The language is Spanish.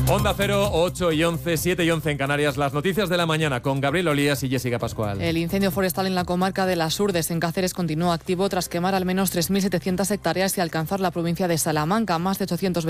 Onda Cero, 8 y 11, 7 y 11 en Canarias. Las noticias de la mañana con Gabriel Olías y Jessica Pascual. El incendio forestal en la comarca de Las Urdes, en Cáceres, continúa activo tras quemar al menos 3.700 hectáreas y alcanzar la provincia de Salamanca. Más de 800